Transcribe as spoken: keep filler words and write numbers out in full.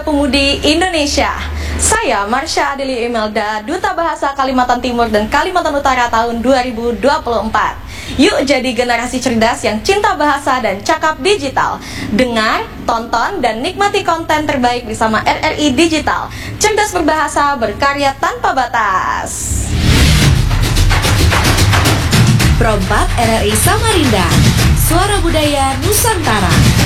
Pemudi Indonesia. Saya Marsha Adeli Imelda, Duta Bahasa Kalimantan Timur dan Kalimantan Utara tahun dua ribu dua puluh empat. Yuk jadi generasi cerdas yang cinta bahasa dan cakap digital. Dengar, tonton, dan nikmati konten terbaik bersama R R I Digital. Cerdas berbahasa, berkarya tanpa batas. Perompak R R I Samarinda, Suara Budaya Nusantara.